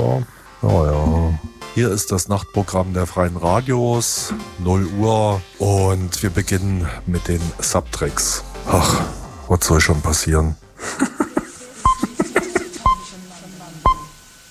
Ja. Hier ist das Nachtprogramm der Freien Radios, 0 Uhr, und wir beginnen mit den Subtracks. Ach, was soll schon passieren?